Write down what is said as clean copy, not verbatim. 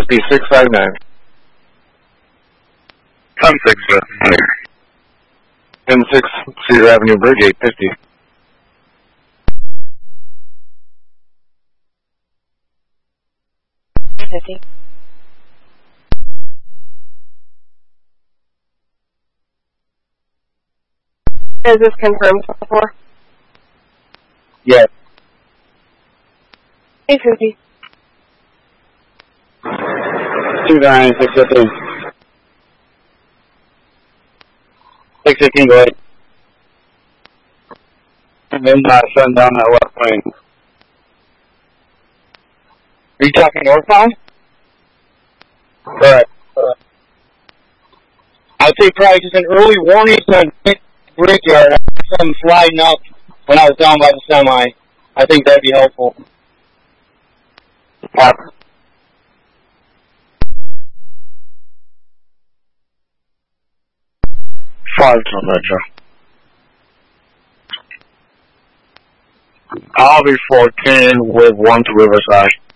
5659. 10-6, 10-6, Cedar Avenue Bridge, 850. Is this confirmed before? Yes. 850. 29, 615. 615, go ahead. And then shutting down that left lane. Are you talking northbound? Correct. I'd say probably just an early warning to Brickyard. I saw them sliding up when I was down by the semi. I think that'd be helpful. 5 to Metro. I'll be 14 with 1 to Riverside.